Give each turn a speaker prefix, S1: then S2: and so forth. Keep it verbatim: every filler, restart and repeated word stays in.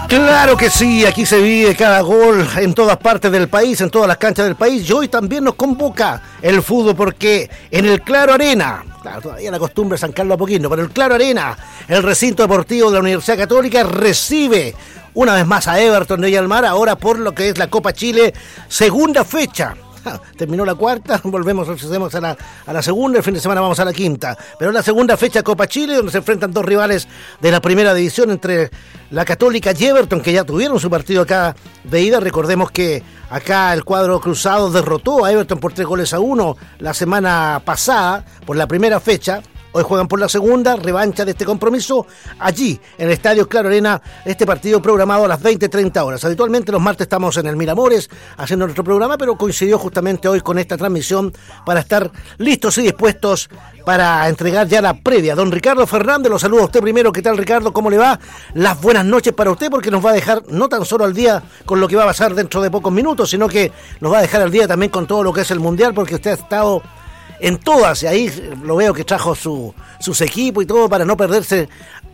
S1: Claro que sí, aquí se vive cada gol en todas partes del país, en todas las canchas del país, y hoy también nos convoca el fútbol porque en el Claro Arena, claro, todavía la costumbre es San Carlos Apoquindo, pero el Claro Arena, el recinto deportivo de la Universidad Católica, recibe una vez más a Everton de Viña del Mar, ahora por lo que es la Copa Chile, segunda fecha. Terminó la cuarta, volvemos a la, a la segunda, el fin de semana vamos a la quinta, pero la segunda fecha Copa Chile, donde se enfrentan dos rivales de la primera división entre la Católica y Everton, que ya tuvieron su partido acá de ida. Recordemos que acá el cuadro cruzado derrotó a Everton por tres goles a uno la semana pasada por la primera fecha. Hoy juegan por la segunda, revancha de este compromiso, allí, en el Estadio Claro Arena, este partido programado a las veinte treinta horas. Habitualmente los martes estamos en el Miramores haciendo nuestro programa, pero coincidió justamente hoy con esta transmisión para estar listos y dispuestos para entregar ya la previa. Don Ricardo Fernández, lo saludo a usted primero. ¿Qué tal, Ricardo? ¿Cómo le va? Las buenas noches para usted, porque nos va a dejar no tan solo al día con lo que va a pasar dentro de pocos minutos, sino que nos va a dejar al día también con todo lo que es el Mundial, porque usted ha estado en todas, y ahí lo veo que trajo su, sus equipos y todo para no perderse